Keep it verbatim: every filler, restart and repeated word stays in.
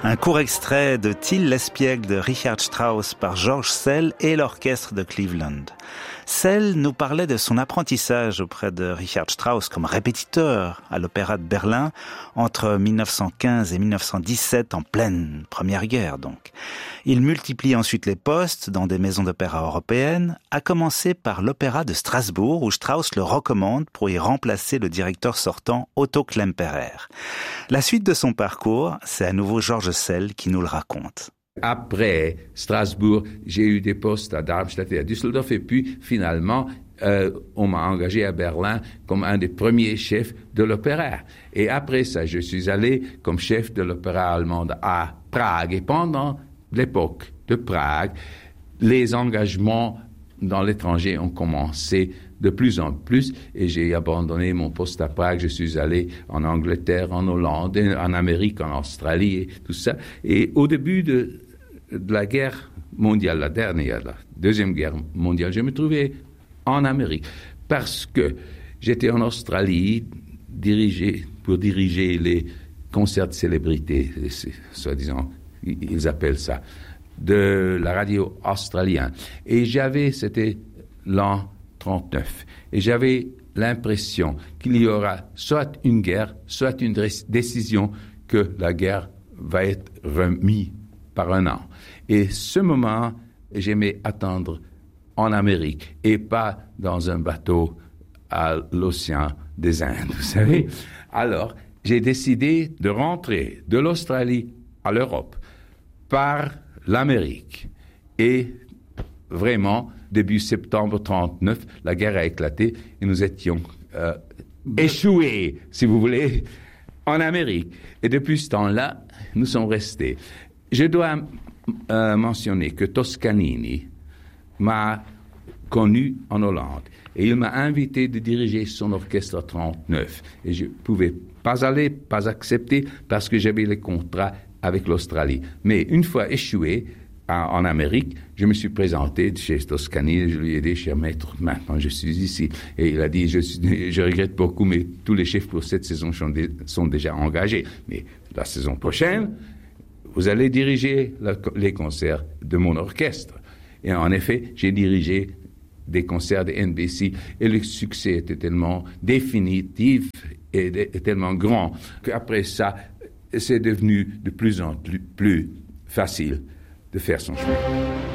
Un court extrait de Till l'espiègle de Richard Strauss par George Szell et l'orchestre de Cleveland. Szell nous parlait de son apprentissage auprès de Richard Strauss comme répétiteur à l'Opéra de Berlin entre mille neuf cent quinze et mille neuf cent dix-sept, en pleine Première Guerre donc. Il multiplie ensuite les postes dans des maisons d'opéra européennes, à commencer par l'Opéra de Strasbourg où Strauss le recommande pour y remplacer le directeur sortant Otto Klemperer. La suite de son parcours, c'est à nouveau George Szell qui nous le raconte. Après Strasbourg, j'ai eu des postes à Darmstadt et à Düsseldorf et puis finalement, euh, on m'a engagé à Berlin comme un des premiers chefs de l'opéra. Et après ça, je suis allé comme chef de l'opéra allemande à Prague. Et pendant l'époque de Prague, les engagements dans l'étranger ont commencé de plus en plus et j'ai abandonné mon poste à Prague. Je suis allé en Angleterre, en Hollande, en Amérique, en Australie et tout ça. Et au début de, de la guerre mondiale, la dernière, la deuxième guerre mondiale, je me trouvais en Amérique parce que j'étais en Australie dirigé, pour diriger les concerts de célébrités, soi-disant, ils appellent ça, de la radio australienne. Et j'avais, c'était l'an trente-neuf, et j'avais l'impression qu'il y aura soit une guerre, soit une décision que la guerre va être remise par un an. Et ce moment, j'aimais attendre en Amérique et pas dans un bateau à l'océan des Indes, vous savez. Alors, j'ai décidé de rentrer de l'Australie à l'Europe par l'Amérique. Et vraiment, début septembre trente-neuf, la guerre a éclaté et nous étions euh, échoués, si vous voulez, en Amérique. Et depuis ce temps-là, nous sommes restés. Je dois euh, mentionner que Toscanini m'a connu en Hollande et il m'a invité de diriger son orchestre trente-neuf. Et je ne pouvais pas aller, pas accepter, parce que j'avais les contrats avec l'Australie. Mais une fois échoué en, en Amérique, je me suis présenté chez Toscanini, je lui ai dit, cher maître, maintenant je suis ici. Et il a dit, je, suis, je regrette beaucoup, mais tous les chefs pour cette saison sont, dé, sont déjà engagés. Mais la saison prochaine, vous allez diriger la, les concerts de mon orchestre. Et en effet, j'ai dirigé des concerts de N B C et le succès était tellement définitif et, de, et tellement grand qu'après ça, c'est devenu de plus en plus, plus facile de faire son choix.